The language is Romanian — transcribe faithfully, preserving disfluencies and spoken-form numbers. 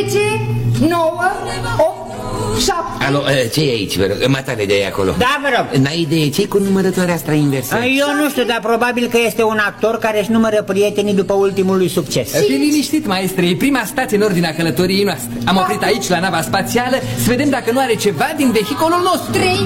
zece, nouă, opt, șapte. Alo, ce e aici, vă rog? Matale de acolo. Da, vă rog. N-ai idee ce-i cu numărătoarea asta inversă? Eu nu știu, dar probabil că este un actor care își numără prietenii după ultimul lui succes. Fii liniștit, maestre, e prima stație în ordinea călătoriei noastre. Am oprit aici la nava spațială să vedem dacă nu are ceva din vehiculul nostru. Trei,